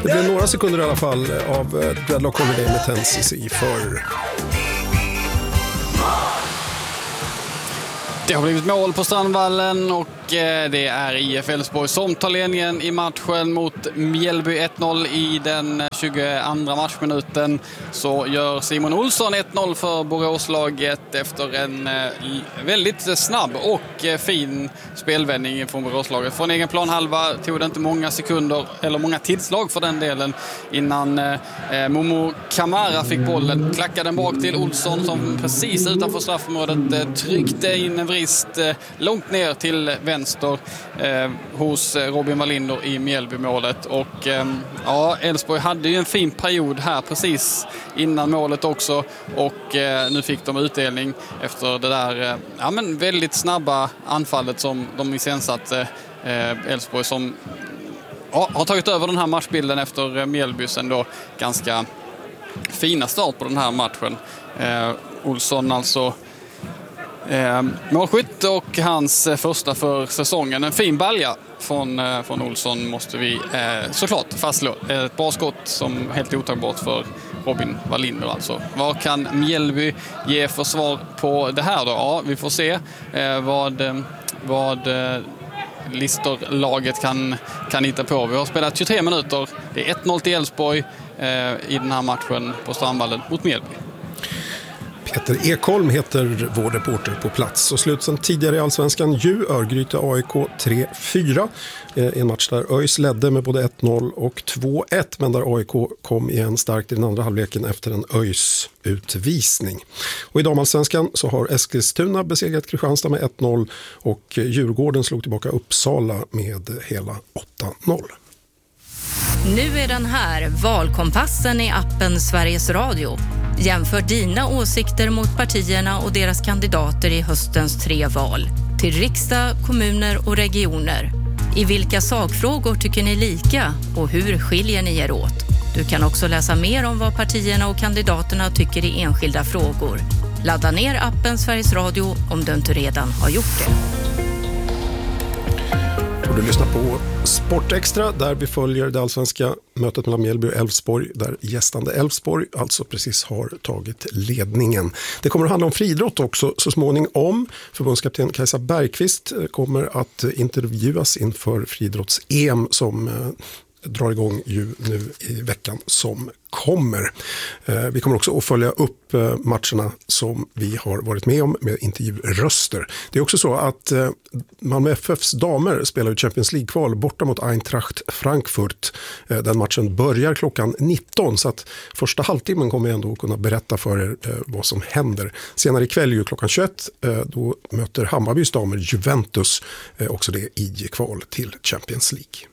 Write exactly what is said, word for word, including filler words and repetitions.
Det blev några sekunder i alla fall av Dreadlock Holiday med ten C C för. Det har blivit mål på Strandvallen och det är I F Elfsborg som tar ledningen i matchen mot Mjällby. Ett noll i den tjugoandra matchminuten. Så gör Simon Olsson ett noll för Boråslaget efter en väldigt snabb och fin spelvändning från Boråslaget. Från egen planhalva tog det inte många sekunder, eller många tillslag för den delen, innan eh, Momo Kamara fick bollen. Klackade den bak till Olsson som precis utanför straffområdet eh, tryckte in en vrist eh, långt ner till vänster eh, hos Robin Wallinder i Mjällby-målet. Och eh, ja, Elfsborg hade ju en fin period här precis innan målet också, och eh, nu fick de utdelning efter det där eh, ja, men väldigt snabba anfallet som de iscensatte. Elfsborg eh, som ja, har tagit över den här matchbilden efter Mjällbys ändå ganska fina start på den här matchen. Eh, Olsson alltså eh, målskytt och hans första för säsongen. En fin balja från, eh, från Olsson måste vi eh, såklart fastslå. Ett bra skott som helt otagbart för Robin Wallinder alltså. Vad kan Mjällby ge för svar på det här då? Ja, vi får se eh, vad, vad eh, Listerlaget kan, kan hitta på. Vi har spelat tjugotre minuter. Det är ett noll till Elfsborg eh, i den här matchen på Strandvallen mot Mjällby. Peter Ekholm heter vår reporter på plats. Och slut sen tidigare i Allsvenskan ju Örgryte A I K tre fyra. Eh, en match där ÖIS ledde med både ett noll och två ett, men där A I K kom igen starkt i den andra halvleken efter en ÖIS utvisning. Och i damallsvenskan så har Eskilstuna besegrat Kristianstad med ett noll och Djurgården slog tillbaka Uppsala med hela åtta noll. Nu är den här valkompassen i appen Sveriges Radio. Jämför dina åsikter mot partierna och deras kandidater i höstens tre val. Till riksdag, kommuner och regioner. I vilka sakfrågor tycker ni lika och hur skiljer ni er åt? Du kan också läsa mer om vad partierna och kandidaterna tycker i enskilda frågor. Ladda ner appen Sveriges Radio om du inte redan har gjort det. Och du lyssnar på Sportextra där vi följer det allsvenska mötet mellan Mjällby och Elfsborg, där gästande Elfsborg alltså precis har tagit ledningen. Det kommer att handla om friidrott också så småningom. Förbundskapten Kajsa Bergqvist kommer att intervjuas inför friidrotts-E M som drar igång ju nu i veckan som kommer. Vi kommer också att följa upp matcherna som vi har varit med om med intervjuröster. Det är också så att Malmö F F:s damer spelar ju Champions League-kval borta mot Eintracht Frankfurt. Den matchen börjar klockan nitton, så att första halvtimmen kommer jag ändå kunna berätta för er vad som händer. Senare ikväll ju klockan tjugoett, då möter Hammarbys damer Juventus, också det i kval till Champions League.